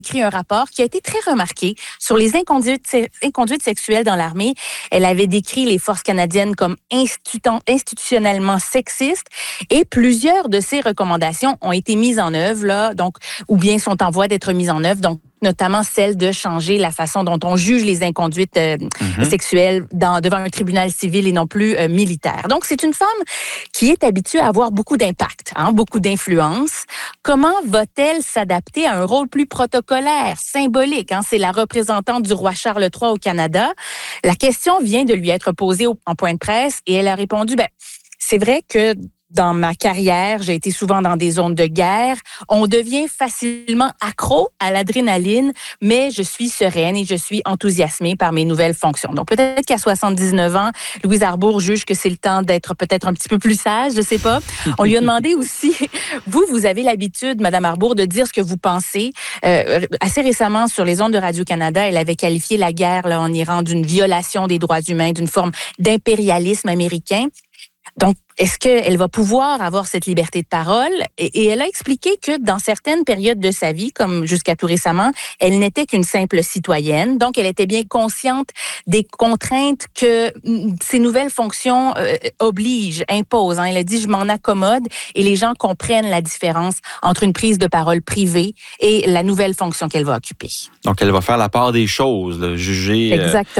écrit un rapport qui a été très remarqué sur les inconduites sexuelles dans l'armée. Elle avait décrit les forces canadiennes comme institutionnellement sexistes et plusieurs de ces recommandations ont été mises en œuvre, là, donc, ou bien sont en voie d'être mises en œuvre, donc notamment celle de changer la façon dont on juge les inconduites sexuelles devant un tribunal civil et non plus militaire. Donc, c'est une femme qui est habituée à avoir beaucoup d'impact, beaucoup d'influence. Comment va-t-elle s'adapter à un rôle plus protocolaire, symbolique? C'est la représentante du roi Charles III au Canada. La question vient de lui être posée en point de presse et elle a répondu, c'est vrai que dans ma carrière, j'ai été souvent dans des zones de guerre. On devient facilement accro à l'adrénaline, mais je suis sereine et je suis enthousiasmée par mes nouvelles fonctions. Donc, peut-être qu'à 79 ans, Louise Arbour juge que c'est le temps d'être peut-être un petit peu plus sage, je sais pas. On lui a demandé aussi, vous avez l'habitude, Madame Arbour, de dire ce que vous pensez. Assez récemment, sur les ondes de Radio-Canada, elle avait qualifié la guerre là, en Iran d'une violation des droits humains, d'une forme d'impérialisme américain. Donc, est-ce qu'elle va pouvoir avoir cette liberté de parole? Et elle a expliqué que dans certaines périodes de sa vie, comme jusqu'à tout récemment, elle n'était qu'une simple citoyenne. Donc, elle était bien consciente des contraintes que ces nouvelles fonctions imposent. Elle a dit, je m'en accommode et les gens comprennent la différence entre une prise de parole privée et la nouvelle fonction qu'elle va occuper. Donc, elle va faire la part des choses, là, juger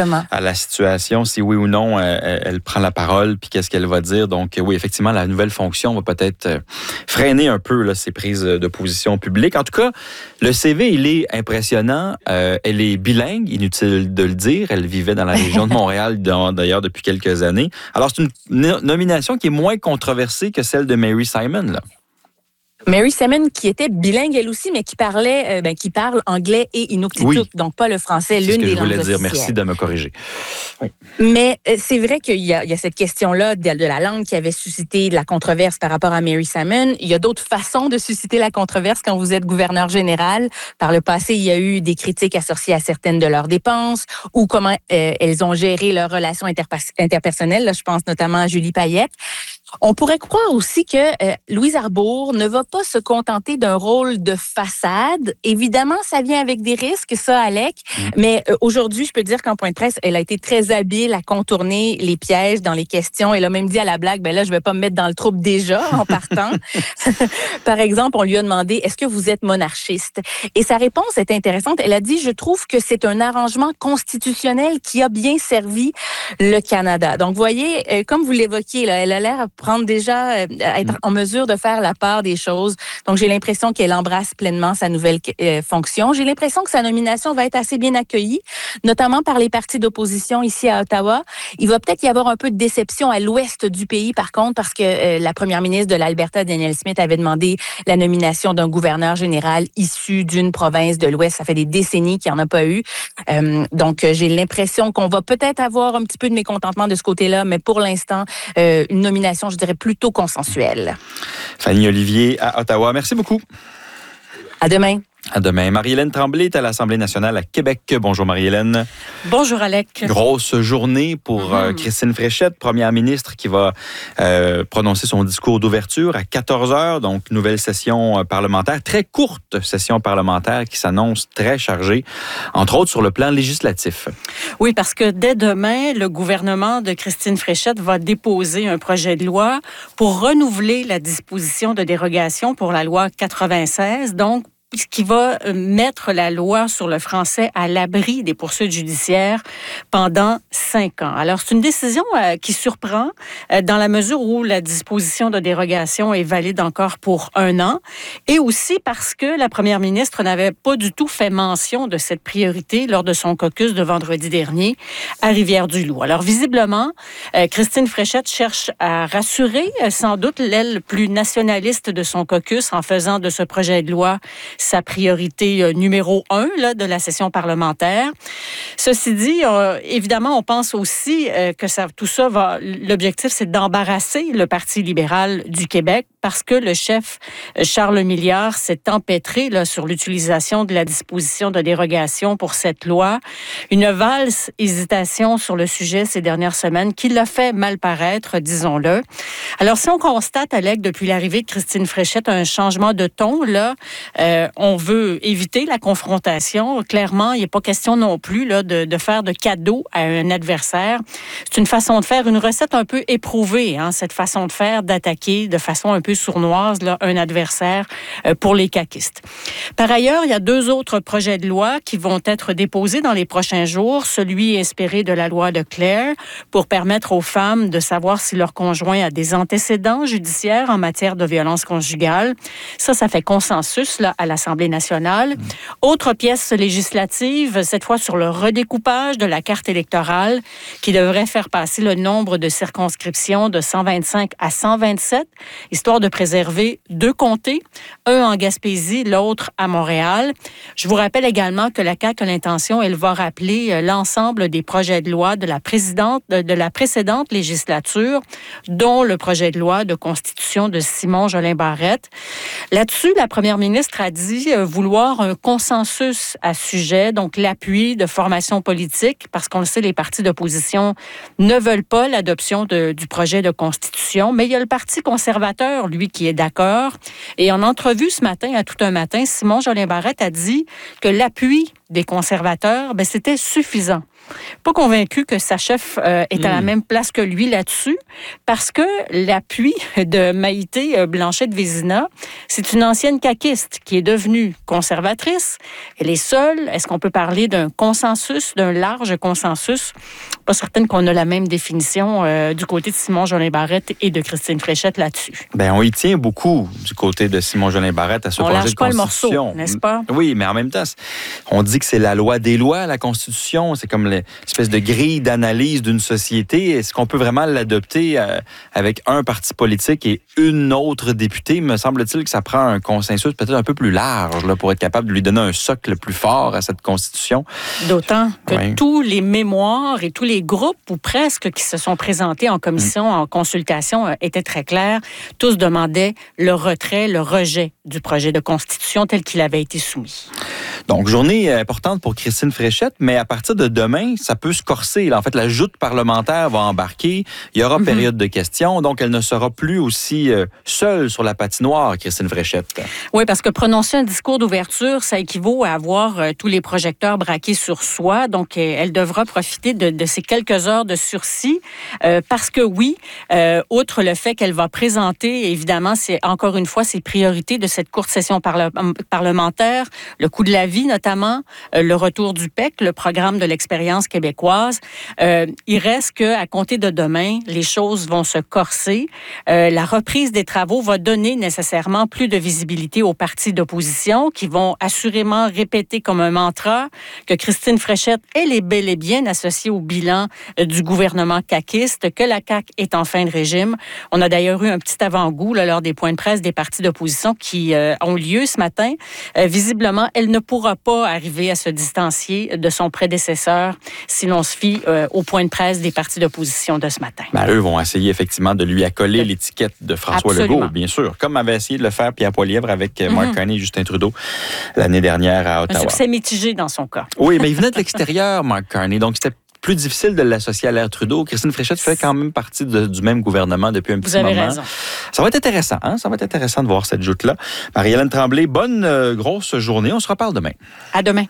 à la situation, si oui ou non elle prend la parole, puis qu'est-ce qu'elle va dire. Donc, oui, effectivement, la nouvelle fonction va peut-être freiner un peu là, ses prises de position publiques. En tout cas, le CV, il est impressionnant. Elle est bilingue, inutile de le dire. Elle vivait dans la région de Montréal, d'ailleurs, depuis quelques années. Alors, c'est une nomination qui est moins controversée que celle de Mary Simon, là. Mary Simon, qui était bilingue elle aussi, mais qui parle anglais et inuktitut, donc pas le français, l'une des langues officielles. Merci de me corriger. Oui. Mais c'est vrai qu'il y a cette question-là de la langue qui avait suscité de la controverse par rapport à Mary Simon. Il y a d'autres façons de susciter la controverse quand vous êtes gouverneur général. Par le passé, il y a eu des critiques associées à certaines de leurs dépenses ou comment elles ont géré leurs relations interpersonnelles. Là, je pense notamment à Julie Payette. On pourrait croire aussi que Louise Arbour ne va pas se contenter d'un rôle de façade. Évidemment, ça vient avec des risques, ça, Alec. Mais aujourd'hui, je peux dire qu'en point de presse, elle a été très habile à contourner les pièges dans les questions. Elle a même dit à la blague, là, je vais pas me mettre dans le trouble déjà en partant. Par exemple, on lui a demandé, est-ce que vous êtes monarchiste? Et sa réponse est intéressante. Elle a dit, je trouve que c'est un arrangement constitutionnel qui a bien servi le Canada. Donc, vous voyez, comme vous l'évoquiez, là, elle a l'air prendre déjà, être en mesure de faire la part des choses. Donc, j'ai l'impression qu'elle embrasse pleinement sa nouvelle fonction. J'ai l'impression que sa nomination va être assez bien accueillie, notamment par les partis d'opposition ici à Ottawa. Il va peut-être y avoir un peu de déception à l'ouest du pays, par contre, parce que la première ministre de l'Alberta, Danielle Smith, avait demandé la nomination d'un gouverneur général issu d'une province de l'ouest. Ça fait des décennies qu'il n'y en a pas eu. Donc, j'ai l'impression qu'on va peut-être avoir un petit peu de mécontentement de ce côté-là, mais pour l'instant, une nomination, je dirais, plutôt consensuelle. Fanny Olivier à Ottawa. Merci beaucoup. À demain. À demain. Marie-Hélène Tremblay est à l'Assemblée nationale à Québec. Bonjour Marie-Hélène. Bonjour Alec. Grosse journée pour Christine Fréchette, première ministre, qui va prononcer son discours d'ouverture à 14h. Donc, nouvelle session parlementaire, très courte session parlementaire qui s'annonce très chargée, entre autres sur le plan législatif. Oui, parce que dès demain, le gouvernement de Christine Fréchette va déposer un projet de loi pour renouveler la disposition de dérogation pour la loi 96, donc ce qui va mettre la loi sur le français à l'abri des poursuites judiciaires pendant 5 ans. Alors, c'est une décision qui surprend dans la mesure où la disposition de dérogation est valide encore pour 1 an et aussi parce que la première ministre n'avait pas du tout fait mention de cette priorité lors de son caucus de vendredi dernier à Rivière-du-Loup. Alors, visiblement, Christine Fréchette cherche à rassurer sans doute l'aile plus nationaliste de son caucus en faisant de ce projet de loi sa priorité numéro 1 là, de la session parlementaire. Ceci dit, évidemment, on pense aussi que tout ça l'objectif, c'est d'embarrasser le Parti libéral du Québec parce que le chef Charles Milliard s'est empêtré là, sur l'utilisation de la disposition de dérogation pour cette loi. Une valse hésitation sur le sujet ces dernières semaines qui l'a fait mal paraître, disons-le. Alors, si on constate, Alec, depuis l'arrivée de Christine Fréchette, un changement de ton, là, on veut éviter la confrontation. Clairement, il n'est pas question non plus là, de faire de cadeaux à un adversaire. C'est une façon de faire, une recette un peu éprouvée, hein, cette façon de faire, d'attaquer de façon un peu sournoise là, un adversaire pour les caquistes. Par ailleurs, il y a 2 autres projets de loi qui vont être déposés dans les prochains jours. Celui inspiré de la loi de Claire pour permettre aux femmes de savoir si leur conjoint a des antécédents judiciaires en matière de violence conjugale. Ça fait consensus là, à l'Assemblée nationale. Autre pièce législative, cette fois sur le redécoupage de la carte électorale qui devrait faire passer le nombre de circonscriptions de 125 à 127, histoire de préserver 2 comtés, un en Gaspésie, l'autre à Montréal. Je vous rappelle également que la CAQ a l'intention, elle va rappeler l'ensemble des projets de loi de la précédente législature, dont le projet de loi de constitution de Simon Jolin Barrette. Là-dessus, la première ministre a dit vouloir un consensus à ce sujet, donc l'appui de formations politiques, parce qu'on le sait, les partis d'opposition ne veulent pas l'adoption du projet de constitution, mais il y a le Parti conservateur, lui, qui est d'accord. Et en entrevue ce matin, à tout un matin, Simon Jolin Barrette a dit que l'appui des conservateurs, c'était suffisant. Pas convaincu que sa chef est à la même place que lui là-dessus, parce que l'appui de Maïté Blanchette-Vézina, c'est une ancienne caquiste qui est devenue conservatrice. Elle est seule. Est-ce qu'on peut parler d'un consensus, d'un large consensus? Pas certaine qu'on a la même définition du côté de Simon Jolin Barrette et de Christine Fréchette là-dessus. On y tient beaucoup du côté de Simon Jolin Barrette à ce projet de constitution. On lâche pas le morceau, n'est-ce pas? Oui, mais en même temps, on dit que c'est la loi des lois, la Constitution. C'est comme l'espèce de grille d'analyse d'une société. Est-ce qu'on peut vraiment l'adopter avec un parti politique et une autre députée? Me semble-t-il que ça prend un consensus peut-être un peu plus large là, pour être capable de lui donner un socle plus fort à cette Constitution. D'autant que tous les mémoires et tous les groupes, ou presque, qui se sont présentés en commission, en consultation, étaient très clairs. Tous demandaient le retrait, le rejet du projet de Constitution tel qu'il avait été soumis. Donc, journée importante pour Christine Fréchette, mais à partir de demain, ça peut se corser. Là. En fait, la joute parlementaire va embarquer. Il y aura période de questions, donc elle ne sera plus aussi seule sur la patinoire, Christine Fréchette. Oui, parce que prononcer un discours d'ouverture, ça équivaut à avoir tous les projecteurs braqués sur soi. Donc, elle devra profiter de ces quelques heures de sursis parce que oui, outre le fait qu'elle va présenter, évidemment, c'est encore une fois ses priorités de cette courte session parlementaire, le coût de la vie notamment, le retour du PEC, le programme de l'expérience québécoise. Il reste qu'à compter de demain, les choses vont se corser. La reprise des travaux va donner nécessairement plus de visibilité aux partis d'opposition qui vont assurément répéter comme un mantra que Christine Fréchette, elle est bel et bien associée au bilan du gouvernement caquiste, que la CAQ est en fin de régime. On a d'ailleurs eu un petit avant-goût là, lors des points de presse des partis d'opposition qui ont lieu ce matin. Visiblement, elle ne pourra pas arriver à se distancier de son prédécesseur si l'on se fie au point de presse des partis d'opposition de ce matin. Eux vont essayer effectivement de lui accoler l'étiquette de François Legault, bien sûr, comme avait essayé de le faire Pierre Poilievre avec Mark Carney et Justin Trudeau l'année dernière à Ottawa. Un succès mitigé dans son cas. Oui, mais il venait de l'extérieur, Mark Carney, donc c'était plus difficile de l'associer à l'ère Trudeau. Christine Fréchette fait quand même partie du même gouvernement depuis un petit moment. Vous avez raison. Ça va être intéressant, hein? Ça va être intéressant de voir cette joute-là. Marie-Hélène Tremblay, bonne grosse journée. On se reparle demain. À demain.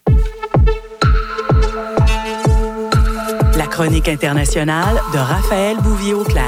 La chronique internationale de Raphaël Bouvier-Auclair.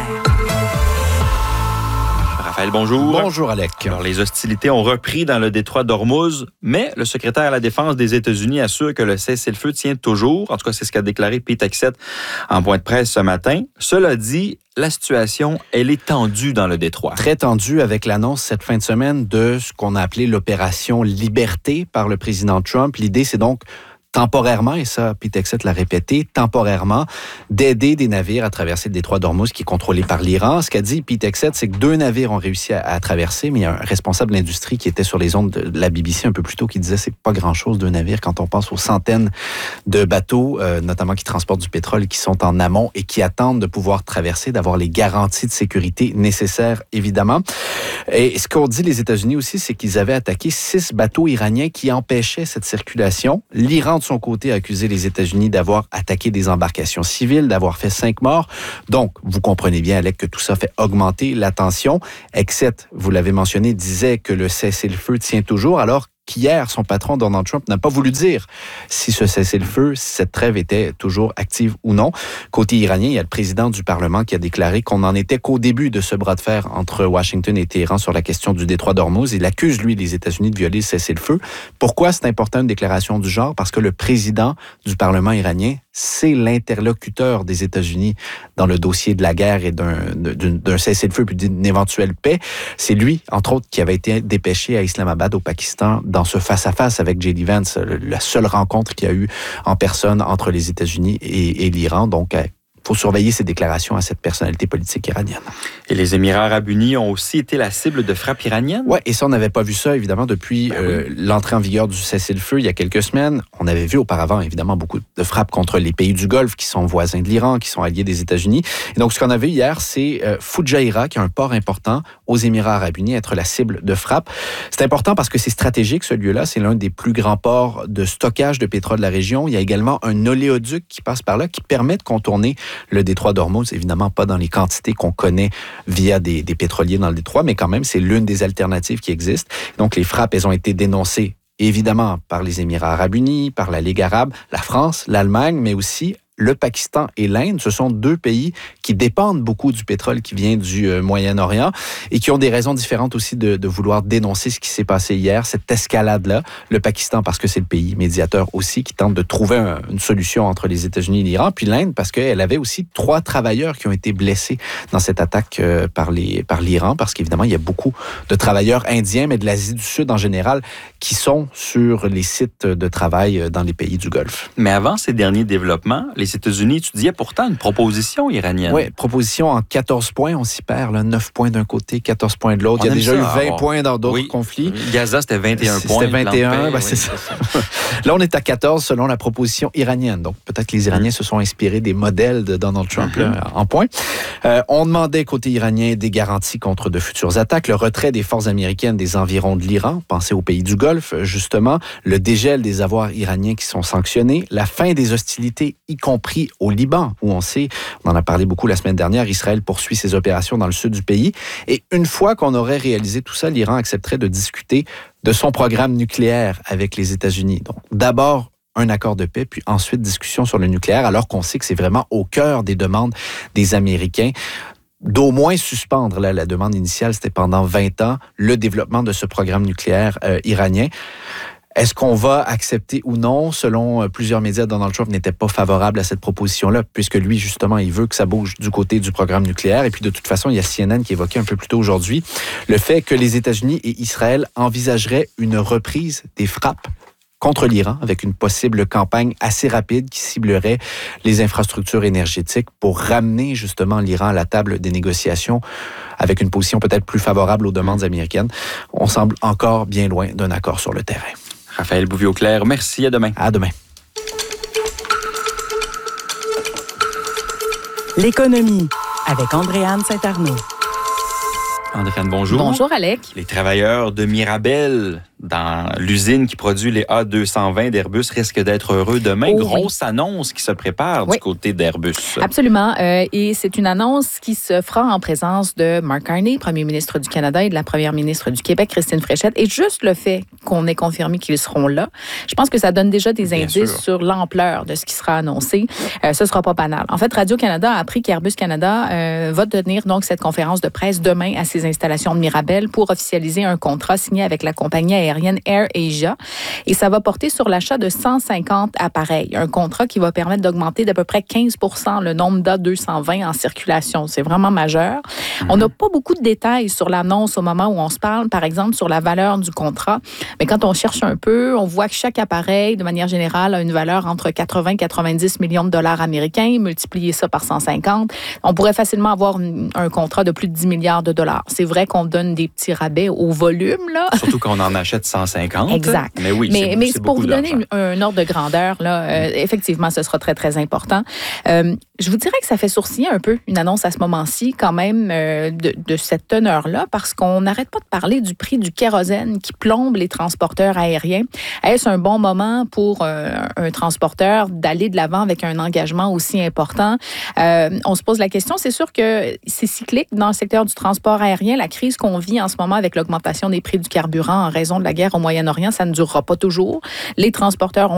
Raphaël, bonjour. Bonjour, Alec. Alors, les hostilités ont repris dans le détroit d'Ormuz, mais le secrétaire à la Défense des États-Unis assure que le cessez-le-feu tient toujours. En tout cas, c'est ce qu'a déclaré Pete Hegseth en point de presse ce matin. Cela dit, la situation, elle est tendue dans le détroit. Très tendue avec l'annonce cette fin de semaine de ce qu'on a appelé l'opération Liberté par le président Trump. L'idée, c'est donc temporairement, et ça, Pete Hegseth l'a répété, temporairement, d'aider des navires à traverser le détroit d'Ormuz qui est contrôlé par l'Iran. Ce qu'a dit Pete Hegseth, c'est que 2 navires ont réussi à traverser, mais il y a un responsable de l'industrie qui était sur les ondes de la BBC un peu plus tôt qui disait c'est pas grand-chose 2 navires quand on pense aux centaines de bateaux, notamment qui transportent du pétrole, qui sont en amont et qui attendent de pouvoir traverser, d'avoir les garanties de sécurité nécessaires, évidemment. Et ce qu'ont dit les États-Unis aussi, c'est qu'ils avaient attaqué 6 bateaux iraniens qui empêchaient cette circulation. L'Iran, de son côté, a accusé les États-Unis d'avoir attaqué des embarcations civiles, d'avoir fait 5 morts. Donc, vous comprenez bien, Alec, que tout ça fait augmenter la tension. Hegseth, vous l'avez mentionné, disait que le cessez-le-feu tient toujours, alors qu'hier, son patron, Donald Trump, n'a pas voulu dire si ce cessez-le-feu, si cette trêve était toujours active ou non. Côté iranien, il y a le président du Parlement qui a déclaré qu'on n'en était qu'au début de ce bras de fer entre Washington et Téhéran sur la question du détroit d'Ormuz. Il accuse, lui, les États-Unis de violer le cessez-le-feu. Pourquoi c'est important une déclaration du genre? Parce que le président du Parlement iranien, c'est l'interlocuteur des États-Unis dans le dossier de la guerre et d'un cessez-le-feu puis d'une éventuelle paix. C'est lui, entre autres, qui avait été dépêché à Islamabad, au Pakistan, dans ce face-à-face avec J.D. Vance, la seule rencontre qu'il y a eu en personne entre les États-Unis et l'Iran. Donc, faut surveiller ces déclarations à cette personnalité politique iranienne. Et les Émirats arabes unis ont aussi été la cible de frappes iraniennes? Oui, et ça, on n'avait pas vu ça, évidemment, depuis l'entrée en vigueur du cessez-le-feu il y a quelques semaines. On avait vu auparavant, évidemment, beaucoup de frappes contre les pays du Golfe qui sont voisins de l'Iran, qui sont alliés des États-Unis. Et donc, ce qu'on a vu hier, c'est Fujairah, qui est un port important aux Émirats arabes unis, être la cible de frappes. C'est important parce que c'est stratégique, ce lieu-là. C'est l'un des plus grands ports de stockage de pétrole de la région. Il y a également un oléoduc qui passe par là, qui permet de contourner le détroit d'Ormuz, évidemment pas dans les quantités qu'on connaît via des pétroliers dans le détroit, mais quand même, c'est l'une des alternatives qui existent. Donc, les frappes, elles ont été dénoncées, évidemment, par les Émirats arabes unis, par la Ligue arabe, la France, l'Allemagne, mais aussi le Pakistan et l'Inde. Ce sont 2 pays qui dépendent beaucoup du pétrole qui vient du Moyen-Orient et qui ont des raisons différentes aussi de vouloir dénoncer ce qui s'est passé hier, cette escalade-là. Le Pakistan, parce que c'est le pays médiateur aussi, qui tente de trouver une solution entre les États-Unis et l'Iran. Puis l'Inde, parce qu'elle avait aussi 3 travailleurs qui ont été blessés dans cette attaque par l'Iran, parce qu'évidemment, il y a beaucoup de travailleurs indiens, mais de l'Asie du Sud en général, qui sont sur les sites de travail dans les pays du Golfe. Mais avant ces derniers développements, les États-Unis étudiaient pourtant une proposition iranienne. Oui, proposition en 14 points. On s'y perd, là, 9 points d'un côté, 14 points de l'autre. Il y a déjà eu 20 points dans d'autres conflits. Gaza, c'était 21 points. C'était 21, c'est ça. Là, on est à 14 selon la proposition iranienne. Donc, peut-être que les Iraniens se sont inspirés des modèles de Donald Trump là, en points. On demandait, côté iranien, des garanties contre de futures attaques, le retrait des forces américaines des environs de l'Iran, pensez aux pays du Golfe, justement, le dégel des avoirs iraniens qui sont sanctionnés, la fin des hostilités, y compris au Liban, où on sait, on en a parlé beaucoup la semaine dernière, Israël poursuit ses opérations dans le sud du pays. Et une fois qu'on aurait réalisé tout ça, l'Iran accepterait de discuter de son programme nucléaire avec les États-Unis. Donc, d'abord, un accord de paix, puis ensuite discussion sur le nucléaire, alors qu'on sait que c'est vraiment au cœur des demandes des Américains d'au moins suspendre, là, la demande initiale, c'était pendant 20 ans, le développement de ce programme nucléaire iranien. Est-ce qu'on va accepter ou non? Selon plusieurs médias, Donald Trump n'était pas favorable à cette proposition-là, puisque lui, justement, il veut que ça bouge du côté du programme nucléaire. Et puis, de toute façon, il y a CNN qui évoquait un peu plus tôt aujourd'hui le fait que les États-Unis et Israël envisageraient une reprise des frappes contre l'Iran, avec une possible campagne assez rapide qui ciblerait les infrastructures énergétiques pour ramener justement l'Iran à la table des négociations avec une position peut-être plus favorable aux demandes américaines. On semble encore bien loin d'un accord sur le terrain. Raphaël Bouvier-Auclair, merci. À demain. À demain. L'économie avec Andréanne Saint-Arnaud. Andréanne, bonjour. Bonjour, Alec. Les travailleurs de Mirabel, dans l'usine qui produit les A220 d'Airbus, risquent d'être heureux demain. Grosse annonce qui se prépare du côté d'Airbus. Absolument. Et c'est une annonce qui se fera en présence de Mark Carney, premier ministre du Canada, et de la première ministre du Québec, Christine Fréchette. Et juste le fait qu'on ait confirmé qu'ils seront là, je pense que ça donne déjà des indices sur l'ampleur de ce qui sera annoncé. Ce ne sera pas banal. En fait, Radio-Canada a appris qu'Airbus Canada va tenir donc cette conférence de presse demain à ses installations de Mirabel pour officialiser un contrat signé avec la compagnie aérienne aérienne AirAsia. Et ça va porter sur l'achat de 150 appareils. Un contrat qui va permettre d'augmenter d'à peu près 15 % le nombre d'A220 en circulation. C'est vraiment majeur. On n'a pas beaucoup de détails sur l'annonce au moment où on se parle, par exemple, sur la valeur du contrat. Mais quand on cherche un peu, on voit que chaque appareil, de manière générale, a une valeur entre 80 et 90 millions de dollars américains. Multiplier ça par 150, on pourrait facilement avoir un contrat de plus de 10 milliards de dollars. C'est vrai qu'on donne des petits rabais au volume, là. Surtout quand on en achète 150. Exact. Mais oui, mais c'est pour vous donner un ordre de grandeur, là, effectivement, ce sera très, très important. Je vous dirais que ça fait sourciller un peu une annonce à ce moment-ci, quand même, de cette teneur-là, parce qu'on n'arrête pas de parler du prix du kérosène qui plombe les transporteurs aériens. Est-ce un bon moment pour un transporteur d'aller de l'avant avec un engagement aussi important? On se pose la question. C'est sûr que c'est cyclique dans le secteur du transport aérien. La crise qu'on vit en ce moment avec l'augmentation des prix du carburant en raison de la guerre au Moyen-Orient, ça ne durera pas toujours. Les transporteurs ont